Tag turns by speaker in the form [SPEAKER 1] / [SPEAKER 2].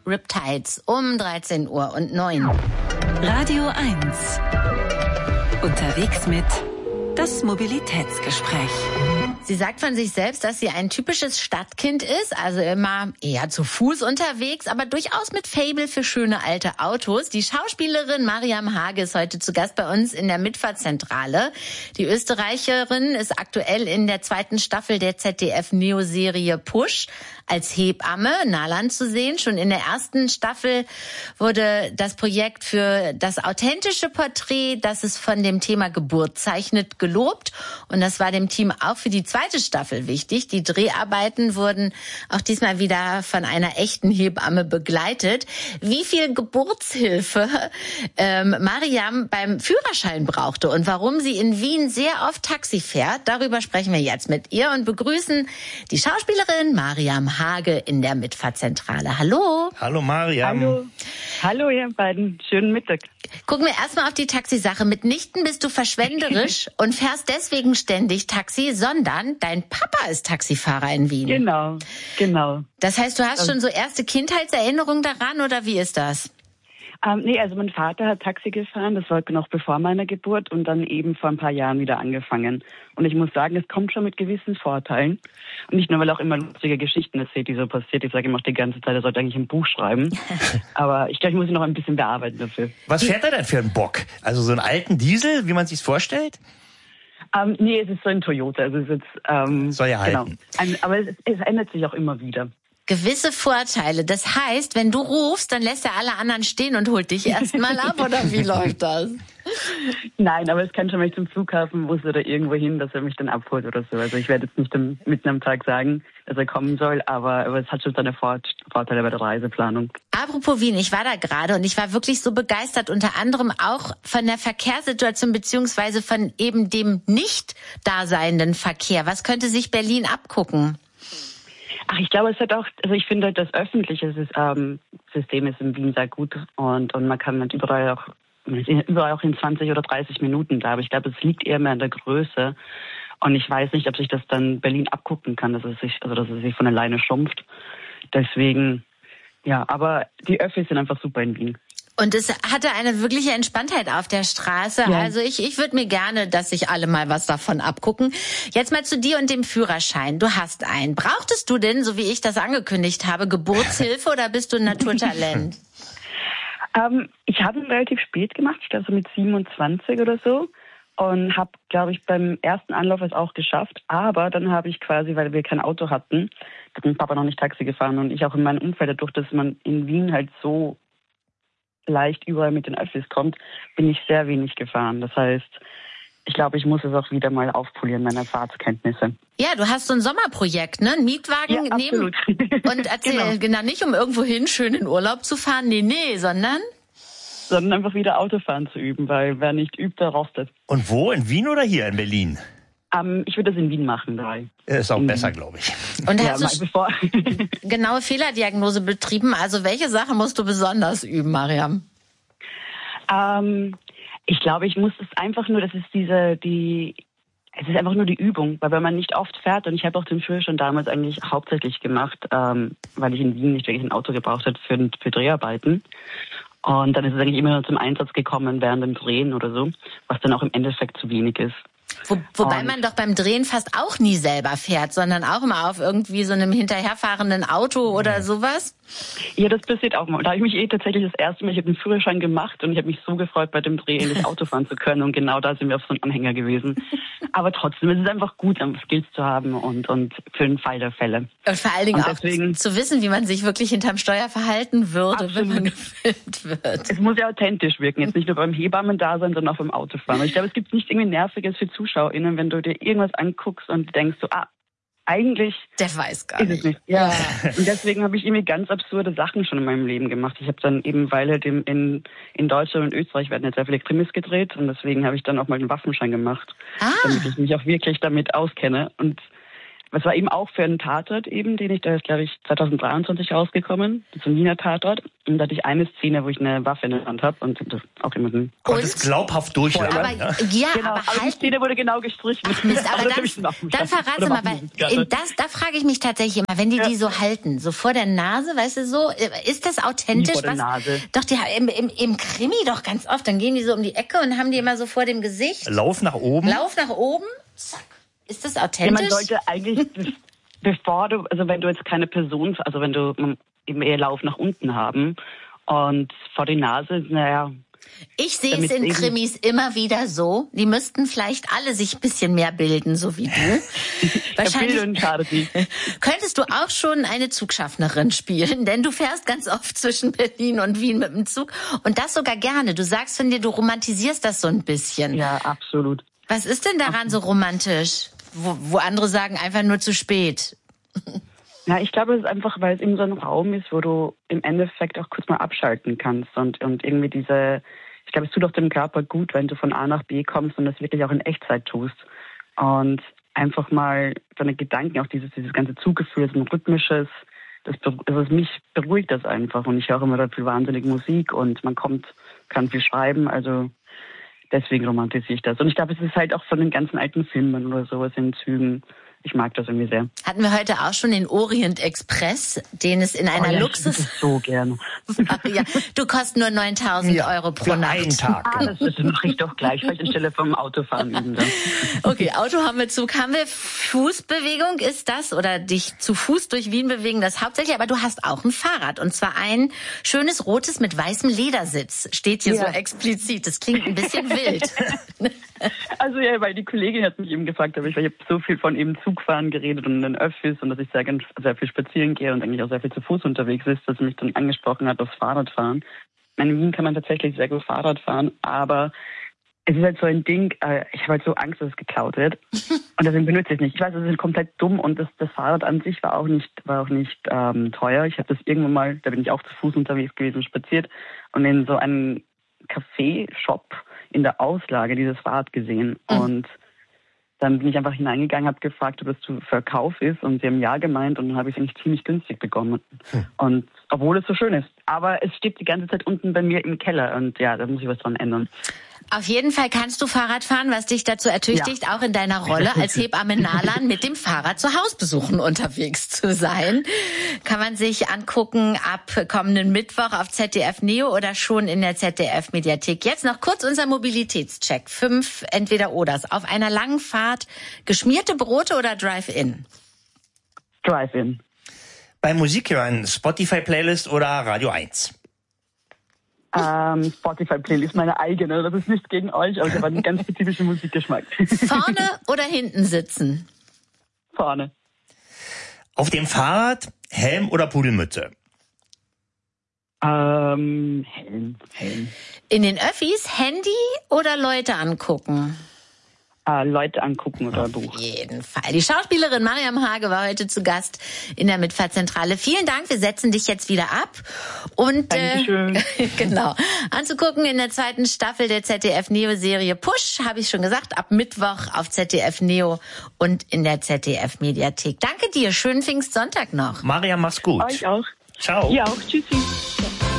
[SPEAKER 1] Riptides um 13:09 Uhr.
[SPEAKER 2] Radio 1. Unterwegs mit das Mobilitätsgespräch.
[SPEAKER 1] Sie sagt von sich selbst, dass sie ein typisches Stadtkind ist, also immer eher zu Fuß unterwegs, aber durchaus mit Faible für schöne alte Autos. Die Schauspielerin Mariam Hage ist heute zu Gast bei uns in der Mitfahrzentrale. Die Österreicherin ist aktuell in der 2. Staffel der ZDF-Neo-Serie Push als Hebamme Nahland zu sehen. Schon in der 1. Staffel wurde das Projekt für das authentische Porträt, das es von dem Thema Geburt zeichnet, gelobt. Und das war dem Team auch für die 2. Staffel wichtig. Die Dreharbeiten wurden auch diesmal wieder von einer echten Hebamme begleitet. Wie viel Geburtshilfe Mariam beim Führerschein brauchte und warum sie in Wien sehr oft Taxi fährt, darüber sprechen wir jetzt mit ihr und begrüßen die Schauspielerin Mariam Hage in der Mitfahrzentrale. Hallo.
[SPEAKER 3] Hallo Mariam.
[SPEAKER 4] Hallo. Hallo ihr beiden. Schönen Mittag.
[SPEAKER 1] Gucken wir erstmal auf die Taxisache. Mitnichten bist du verschwenderisch und fährst deswegen ständig Taxi, sondern dein Papa ist Taxifahrer in Wien.
[SPEAKER 4] Genau.
[SPEAKER 1] Das heißt, du hast schon so erste Kindheitserinnerungen daran oder wie ist das?
[SPEAKER 4] Nee, also mein Vater hat Taxi gefahren, das war noch bevor meiner Geburt und dann eben vor ein paar Jahren wieder angefangen. Und ich muss sagen, es kommt schon mit gewissen Vorteilen. Und nicht nur, weil er auch immer lustige Geschichten erzählt, die so passiert. Ich sage ihm auch die ganze Zeit, er sollte eigentlich ein Buch schreiben. Aber ich glaube, ich muss ihn noch ein bisschen bearbeiten dafür.
[SPEAKER 3] Was fährt er denn für einen Bock? Also so einen alten Diesel, wie man sich's vorstellt?
[SPEAKER 4] Nee, es ist so ein Toyota. Also es ist jetzt,
[SPEAKER 3] soll ja halten.
[SPEAKER 4] Genau. Aber es ändert sich auch immer wieder.
[SPEAKER 1] Gewisse Vorteile. Das heißt, wenn du rufst, dann lässt er alle anderen stehen und holt dich erstmal ab, oder wie läuft das?
[SPEAKER 4] Nein, aber es kann schon, wenn ich zum Flughafen muss oder irgendwo hin, dass er mich dann abholt oder so. Also ich werde jetzt nicht mitten am Tag sagen, dass er kommen soll, aber es hat schon seine Vorteile bei der Reiseplanung.
[SPEAKER 1] Apropos Wien, ich war da gerade und ich war wirklich so begeistert, unter anderem auch von der Verkehrssituation beziehungsweise von eben dem nicht daseinenden Verkehr. Was könnte sich Berlin abgucken?
[SPEAKER 4] Ach, ich glaube, es hat auch, also ich finde, das öffentliche System ist in Wien sehr gut und man kann halt überall auch in 20 oder 30 Minuten da. Aber ich glaube, es liegt eher mehr an der Größe. Und ich weiß nicht, ob sich das dann Berlin abgucken kann, dass es sich von alleine schrumpft. Deswegen, ja, aber die Öffis sind einfach super in Wien.
[SPEAKER 1] Und es hatte eine wirkliche Entspanntheit auf der Straße. Ja. Also ich würde mir gerne, dass sich alle mal was davon abgucken. Jetzt mal zu dir und dem Führerschein. Du hast einen. Brauchtest du denn, so wie ich das angekündigt habe, Geburtshilfe oder bist du ein Naturtalent?
[SPEAKER 4] Ich habe ihn relativ spät gemacht, ich glaube so mit 27 oder so. Und habe, glaube ich, beim ersten Anlauf es auch geschafft. Aber dann habe ich quasi, weil wir kein Auto hatten, hat mein Papa noch nicht Taxi gefahren. Und ich auch in meinem Umfeld, dadurch, dass man in Wien halt so leicht überall mit den Öffis kommt, bin ich sehr wenig gefahren. Das heißt, ich glaube, ich muss es auch wieder mal aufpolieren, meine Fahrtskenntnisse.
[SPEAKER 1] Ja, du hast so ein Sommerprojekt, ne? Ein Mietwagen nehmen. Und erzähl, genau, nicht um irgendwo hin schön in Urlaub zu fahren, nee, sondern
[SPEAKER 4] einfach wieder Autofahren zu üben, weil wer nicht übt, der rostet.
[SPEAKER 3] Und wo? In Wien oder hier in Berlin?
[SPEAKER 4] Ich würde das in Wien machen, drei.
[SPEAKER 3] Ist auch besser, glaube ich.
[SPEAKER 1] Und hast du genaue Fehlerdiagnose betrieben? Also welche Sache musst du besonders üben, Mariam?
[SPEAKER 4] Ich glaube, ich muss es einfach nur, es ist einfach nur die Übung, weil wenn man nicht oft fährt, und ich habe auch den Führerschein damals eigentlich hauptsächlich gemacht, weil ich in Wien nicht wirklich ein Auto gebraucht habe für Dreharbeiten. Und dann ist es eigentlich immer zum Einsatz gekommen während dem Drehen oder so, was dann auch im Endeffekt zu wenig ist.
[SPEAKER 1] Wobei man doch beim Drehen fast auch nie selber fährt, sondern auch immer auf irgendwie so einem hinterherfahrenden Auto oder sowas?
[SPEAKER 4] Ja, das passiert auch mal. Da habe ich mich tatsächlich das erste Mal, ich habe den Führerschein gemacht und ich habe mich so gefreut, bei dem Dreh endlich Auto fahren zu können. Und genau da sind wir auf so einem Anhänger gewesen. Aber trotzdem, es ist einfach gut, Skills zu haben und für den Fall der Fälle.
[SPEAKER 1] Und vor allen Dingen auch zu wissen, wie man sich wirklich hinterm Steuer verhalten würde, wenn man gefilmt wird.
[SPEAKER 4] Es muss ja authentisch wirken. Jetzt nicht nur beim Hebammen da sein, sondern auch beim Autofahren. Und ich glaube, es gibt nichts irgendwie Nerviges für ZuschauerInnen, wenn du dir irgendwas anguckst und denkst so, eigentlich
[SPEAKER 1] der weiß gar nicht.
[SPEAKER 4] Ja. Und deswegen habe ich irgendwie ganz absurde Sachen schon in meinem Leben gemacht. Ich habe dann eben, weil halt in Deutschland und Österreich werden jetzt sehr viele Krimis gedreht und deswegen habe ich dann auch mal einen Waffenschein gemacht, damit ich mich auch wirklich damit auskenne. Und Es war eben auch für einen Tatort eben, der ist, glaube ich, 2023 rausgekommen. Das ist ein Wiener Tatort. Und da hatte ich eine Szene, wo ich eine Waffe in der Hand habe und das auch jemanden...
[SPEAKER 3] Konntest glaubhaft durchladen.
[SPEAKER 1] Aber,
[SPEAKER 4] genau,
[SPEAKER 1] aber
[SPEAKER 4] die
[SPEAKER 1] halt...
[SPEAKER 4] Szene wurde genau gestrichen.
[SPEAKER 1] Ach Mist, aber dann verrate mal, weil da frage ich mich tatsächlich immer, wenn die so halten, so vor der Nase, weißt du, so, ist das authentisch?
[SPEAKER 4] Vor der Nase.
[SPEAKER 1] Doch, die im Krimi doch ganz oft, dann gehen die so um die Ecke und haben die immer so vor dem Gesicht.
[SPEAKER 3] Lauf nach oben,
[SPEAKER 1] zack. Ist das authentisch?
[SPEAKER 4] Ja, man sollte eigentlich, wenn du jetzt keine Person, also wenn du eben eher Lauf nach unten haben und vor die Nase, naja.
[SPEAKER 1] Ich sehe es in Krimis immer wieder so. Die müssten vielleicht alle sich ein bisschen mehr bilden, so wie du. Wahrscheinlich könntest du auch schon eine Zugschaffnerin spielen, denn du fährst ganz oft zwischen Berlin und Wien mit dem Zug und das sogar gerne. Du sagst von dir, du romantisierst das so ein bisschen.
[SPEAKER 4] Ja, absolut.
[SPEAKER 1] Was ist denn daran so romantisch? Wo andere sagen, einfach nur zu spät.
[SPEAKER 4] Ja, ich glaube, es ist einfach, weil es eben so ein Raum ist, wo du im Endeffekt auch kurz mal abschalten kannst und irgendwie ich glaube, es tut auch dem Körper gut, wenn du von A nach B kommst und das wirklich auch in Echtzeit tust. Und einfach mal deine Gedanken, auch dieses ganze Zuggefühl, so ein rhythmisches, mich beruhigt das einfach und ich höre immer da viel wahnsinnige Musik und kann viel schreiben, also deswegen romantisiere ich das. Und ich glaube, es ist halt auch von den ganzen alten Filmen oder sowas in Zügen. Ich mag das irgendwie sehr.
[SPEAKER 1] Hatten wir heute auch schon den Orient Express, den es in einer Luxus...
[SPEAKER 4] Ich so gerne.
[SPEAKER 1] Ja, du kostet nur 9.000 Euro pro Nacht.
[SPEAKER 3] Einen Tag.
[SPEAKER 4] Das mache ich doch gleich, vielleicht anstelle vom Autofahren üben dann.
[SPEAKER 1] Okay, Auto haben wir, Zug haben wir. Fußbewegung ist das, oder dich zu Fuß durch Wien bewegen, das hauptsächlich. Aber du hast auch ein Fahrrad, und zwar ein schönes rotes mit weißem Ledersitz. Steht hier so explizit. Das klingt ein bisschen wild.
[SPEAKER 4] Also ja, weil die Kollegin hat mich eben gefragt, aber ich habe so viel von eben Zugfahren geredet und den Öffis und dass ich sehr viel spazieren gehe und eigentlich auch sehr viel zu Fuß unterwegs ist, dass sie mich dann angesprochen hat aufs Fahrradfahren. In Wien kann man tatsächlich sehr gut Fahrrad fahren, aber es ist halt so ein Ding, ich habe halt so Angst, dass es geklaut wird und deswegen benutze ich es nicht. Ich weiß, es ist komplett dumm und das Fahrrad an sich war auch nicht teuer. Ich habe das irgendwann mal, da bin ich auch zu Fuß unterwegs gewesen, spaziert und in so einem Café-Shop in der Auslage dieses Fahrrad gesehen und dann bin ich einfach hineingegangen, habe gefragt, ob es zu Verkauf ist und sie haben ja gemeint und dann habe ich es eigentlich ziemlich günstig bekommen. Und obwohl es so schön ist. Aber es steht die ganze Zeit unten bei mir im Keller und ja, da muss ich was dran ändern.
[SPEAKER 1] Auf jeden Fall kannst du Fahrrad fahren, was dich dazu ertüchtigt, auch in deiner Rolle als Hebamme Nahlan mit dem Fahrrad zu Hausbesuchen unterwegs zu sein. Kann man sich angucken ab kommenden Mittwoch auf ZDF Neo oder schon in der ZDF-Mediathek. Jetzt noch kurz unser Mobilitätscheck. 5 Entweder-Oders. Auf einer langen Fahrt geschmierte Brote oder Drive-In?
[SPEAKER 4] Drive-In.
[SPEAKER 3] Beim Musikhören Spotify-Playlist oder Radio 1?
[SPEAKER 4] Spotify-Playlist, meine eigene. Das ist nichts gegen euch, aber ich habe einen ganz spezifischen Musikgeschmack.
[SPEAKER 1] Vorne oder hinten sitzen?
[SPEAKER 4] Vorne.
[SPEAKER 3] Auf dem Fahrrad Helm oder Pudelmütze?
[SPEAKER 4] Helm.
[SPEAKER 1] In den Öffis Handy oder Leute angucken?
[SPEAKER 4] Leute angucken oder Buch.
[SPEAKER 1] Auf jeden Fall. Die Schauspielerin Mariam Hage war heute zu Gast in der Mitfahrzentrale. Vielen Dank, wir setzen dich jetzt wieder ab. Und
[SPEAKER 4] Dankeschön.
[SPEAKER 1] Genau. Anzugucken in der 2. Staffel der ZDF-Neo-Serie Push, habe ich schon gesagt, ab Mittwoch auf ZDF Neo und in der ZDF-Mediathek. Danke dir, schönen Pfingstsonntag noch.
[SPEAKER 3] Mariam, mach's gut.
[SPEAKER 4] Euch auch.
[SPEAKER 3] Ciao.
[SPEAKER 4] Ihr auch. Tschüssi.